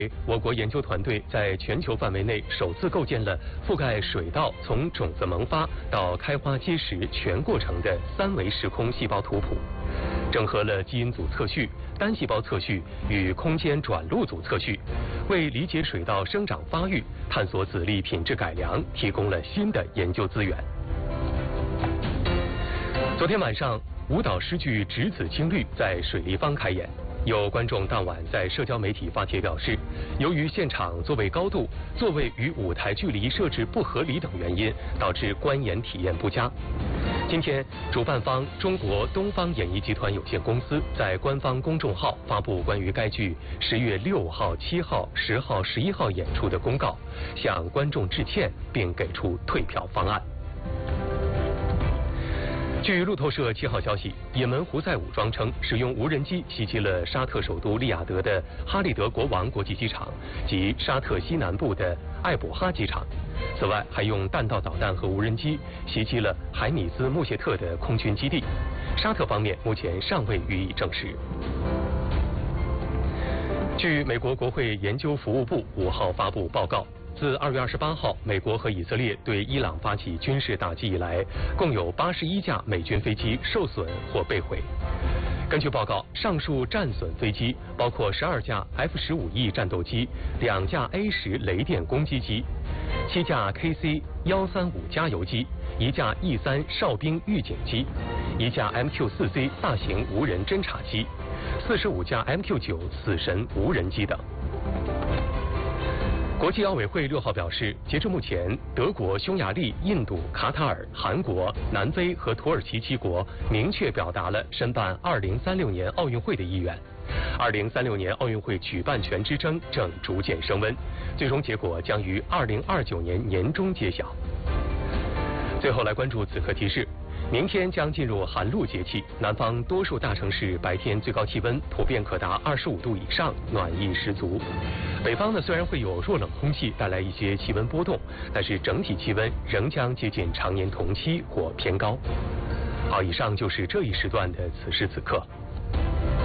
我国研究团队在全球范围内首次构建了覆盖水稻从种子萌发到开花结实全过程的3维时空细胞图谱，整合了基因组测序、单细胞测序与空间转录组测序，为理解水稻生长发育、探索籽粒品质改良提供了新的研究资源。昨天晚上，舞蹈诗剧《执子青绿》在水立方开演。有观众当晚在社交媒体发帖表示，由于现场座位高度、座位与舞台距离设置不合理等原因，导致观演体验不佳。今天，主办方中国东方演艺集团有限公司在官方公众号发布关于该剧10月6号、7号、10号、11号演出的公告，向观众致歉，并给出退票方案。据路透社7号消息，也门胡塞武装称使用无人机袭击了沙特首都利雅得的哈利德国王国际机场及沙特西南部的艾卜哈机场。此外，还用弹道导弹和无人机袭击了海米兹穆谢特的空军基地。沙特方面目前尚未予以证实。据美国国会研究服务部5号发布报告，自2月28号美国和以色列对伊朗发起军事打击以来，共有81架美军飞机受损或被毁。根据报告，上述战损飞机包括12架 F-15E 战斗机、2架 A-10雷电攻击机、7架 KC-135加油机、1架 E-3哨兵预警机、1架 MQ-4C 大型无人侦察机、45架 MQ-9死神无人机等。国际奥委会6号表示，截至目前，德国、匈牙利、印度、卡塔尔、韩国、南非和土耳其7国明确表达了申办2036年奥运会的意愿。2036年奥运会举办权之争正逐渐升温，最终结果将于2029年年中揭晓。最后来关注此刻提示。明天将进入寒露节气，南方多数大城市白天最高气温普遍可达25度以上，暖意十足。北方呢虽然会有弱冷空气带来一些气温波动，但是整体气温仍将接近常年同期或偏高。好，以上就是这一时段的此时此刻。